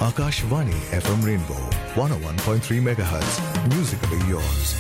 Akashvani FM Rainbow 101.3 MHz. Musically yours.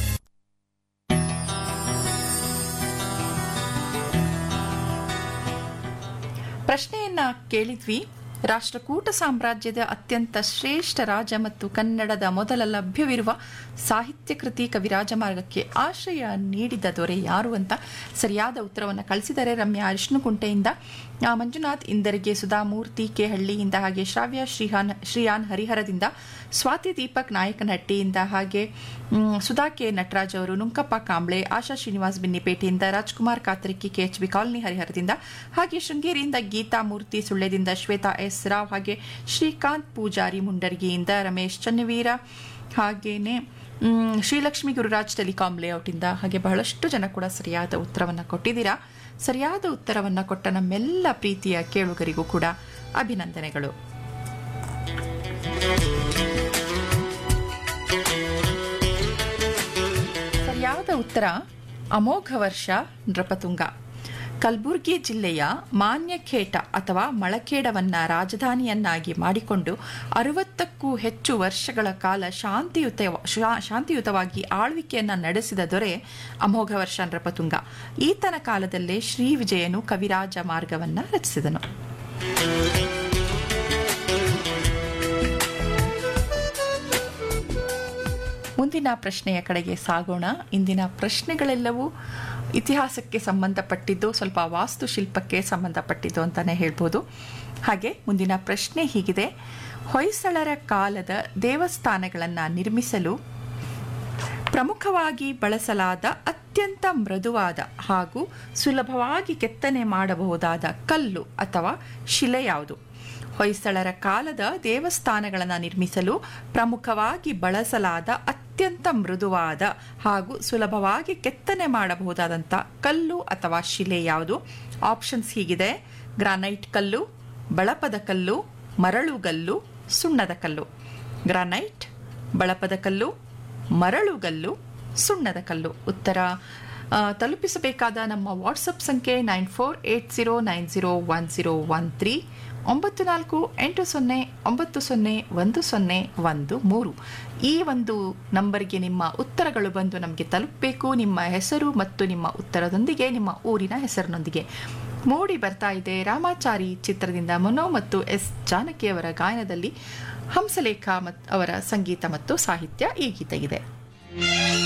ಪ್ರಶ್ನೆಯನ್ನ ಕೇಳಿದ್ವಿ. ರಾಷ್ಟ್ರಕೂಟ ಸಾಮ್ರಾಜ್ಯದ ಅತ್ಯಂತ ಶ್ರೇಷ್ಠ ರಾಜ ಮತ್ತು ಕನ್ನಡದ ಮೊದಲ ಲಭ್ಯವಿರುವ ಸಾಹಿತ್ಯ ಕೃತಿ ಕವಿರಾಜಮಾರ್ಗಕ್ಕೆ ಆಶ್ರಯ ನೀಡಿದ ದೊರೆ ಯಾರು ಅಂತ ಸರಿಯಾದ ಉತ್ತರವನ್ನು ಕಳಿಸಿದರೆ ರಮ್ಯಾ ಅರಿಶಿನಕುಂಟೆಯಿಂದ, ಮಂಜುನಾಥ್ ಇಂದರಿಗೆ, ಸುಧಾಮೂರ್ತಿ ಕೆಹಳ್ಳಿಯಿಂದ, ಹಾಗೆ ಶ್ರಾವ್ಯ ಶ್ರೀಯಾನ್ ಹರಿಹರದಿಂದ, ಸ್ವಾತಿ ದೀಪಕ್ ನಾಯಕನಹಟ್ಟಿಯಿಂದ, ಹಾಗೆ ಸುಧಾ ಕೆ ನಟರಾಜ್ ಅವರು, ನುಂಕಪ್ಪ ಕಾಂಬ್ಳೆ, ಆಶಾ ಶ್ರೀನಿವಾಸ್ ಬಿನ್ನಿಪೇಟೆಯಿಂದ, ರಾಜ್ಕುಮಾರ್ ಕಾತರಿಕಿ ಕೆಎಚ್ಬಿ ಕಾಲನಿ ಹರಿಹರದಿಂದ, ಹಾಗೆ ಶೃಂಗೇರಿಯಿಂದ ಗೀತಾ ಮೂರ್ತಿ ಸುಳ್ಳ್ಯದಿಂದ, ಶ್ವೇತಾ ಎಸ್ ರಾವ್, ಹಾಗೆ ಶ್ರೀಕಾಂತ್ ಪೂಜಾರಿ ಮುಂಡರ್ಗಿಯಿಂದ, ರಮೇಶ್ ಚನ್ನವೀರ, ಹಾಗೇನೆ ಶ್ರೀಲಕ್ಷ್ಮಿ ಗುರುರಾಜ್ ಟೆಲಿಕಾಂ ಲೇಔಟಿಂದ, ಹಾಗೆ ಬಹಳಷ್ಟು ಜನ ಕೂಡ ಸರಿಯಾದ ಉತ್ತರವನ್ನು ಕೊಟ್ಟಿದ್ದೀರಾ. ಸರಿಯಾದ ಉತ್ತರವನ್ನು ಕೊಟ್ಟ ನಮ್ಮೆಲ್ಲ ಪ್ರೀತಿಯ ಕೇಳುಗರಿಗೂ ಕೂಡ ಅಭಿನಂದನೆಗಳು. ಸರಿಯಾದ ಉತ್ತರ ಅಮೋಘ ವರ್ಷ ನೃಪತುಂಗ. ಕಲಬುರಗಿ ಜಿಲ್ಲೆಯ ಮಾನ್ಯಖೇಟ ಅಥವಾ ಮಳಖೇಡವನ್ನ ರಾಜಧಾನಿಯನ್ನಾಗಿ ಮಾಡಿಕೊಂಡು 60ಕ್ಕೂ ಹೆಚ್ಚು ವರ್ಷಗಳ ಕಾಲ ಶಾಂತಿಯುತವಾಗಿ ಆಳ್ವಿಕೆಯನ್ನು ನಡೆಸಿದ ದೊರೆ ಅಮೋಘ ವರ್ಷ ನೃಪತುಂಗ. ಈತನ ಕಾಲದಲ್ಲೇ ಶ್ರೀ ವಿಜಯನು ಕವಿರಾಜ ಮಾರ್ಗವನ್ನು ರಚಿಸಿದನು. ಮುಂದಿನ ಪ್ರಶ್ನೆಯ ಕಡೆಗೆ ಸಾಗೋಣ. ಇಂದಿನ ಪ್ರಶ್ನೆಗಳೆಲ್ಲವೂ ಇತಿಹಾಸಕ್ಕೆ ಸಂಬಂಧಪಟ್ಟಿದ್ದು, ಸ್ವಲ್ಪ ವಾಸ್ತುಶಿಲ್ಪಕ್ಕೆ ಸಂಬಂಧಪಟ್ಟಿದ್ದು ಅಂತಲೇ ಹೇಳ್ಬೋದು. ಹಾಗೆ ಮುಂದಿನ ಪ್ರಶ್ನೆ ಹೀಗಿದೆ: ಹೊಯ್ಸಳರ ಕಾಲದ ದೇವಸ್ಥಾನಗಳನ್ನು ನಿರ್ಮಿಸಲು ಪ್ರಮುಖವಾಗಿ ಬಳಸಲಾದ ಅತ್ಯಂತ ಮೃದುವಾದ ಹಾಗೂ ಸುಲಭವಾಗಿ ಕೆತ್ತನೆ ಮಾಡಬಹುದಾದ ಕಲ್ಲು ಅಥವಾ ಶಿಲೆ ಯಾವುದು? ಹೊಯ್ಸಳರ ಕಾಲದ ದೇವಸ್ಥಾನಗಳನ್ನು ನಿರ್ಮಿಸಲು ಪ್ರಮುಖವಾಗಿ ಬಳಸಲಾದ ಅತ್ಯಂತ ಮೃದುವಾದ ಹಾಗೂ ಸುಲಭವಾಗಿ ಕೆತ್ತನೆ ಮಾಡಬಹುದಾದಂಥ ಕಲ್ಲು ಅಥವಾ ಶಿಲೆ ಯಾವುದು? ಆಪ್ಷನ್ಸ್ ಹೀಗಿದೆ: ಗ್ರಾನೈಟ್ ಕಲ್ಲು, ಬಳಪದ ಕಲ್ಲು, ಮರಳುಗಲ್ಲು, ಸುಣ್ಣದ ಕಲ್ಲು. ಗ್ರಾನೈಟ್, ಬಳಪದ ಕಲ್ಲು, ಮರಳುಗಲ್ಲು, ಸುಣ್ಣದ ಕಲ್ಲು. ಉತ್ತರ ತಲುಪಿಸಬೇಕಾದ ನಮ್ಮ ವಾಟ್ಸಪ್ ಸಂಖ್ಯೆ 9480901013 9480901013. ಈ ಒಂದು ನಂಬರ್ಗೆ ನಿಮ್ಮ ಉತ್ತರಗಳು ಬಂದು ನಮಗೆ ತಲುಪಬೇಕು. ನಿಮ್ಮ ಹೆಸರು ಮತ್ತು ನಿಮ್ಮ ಉತ್ತರದೊಂದಿಗೆ ನಿಮ್ಮ ಊರಿನ ಹೆಸರಿನೊಂದಿಗೆ. ಮೂಡಿ ಬರ್ತಾ ಇದೆ ರಾಮಾಚಾರಿ ಚಿತ್ರದಿಂದ ಮನೋ ಮತ್ತು ಎಸ್ ಜಾನಕಿಯವರ ಗಾಯನದಲ್ಲಿ ಹಂಸಲೇಖ ಅವರ ಸಂಗೀತ ಮತ್ತು ಸಾಹಿತ್ಯ ಈ ಗೀತೆಗಿದೆ.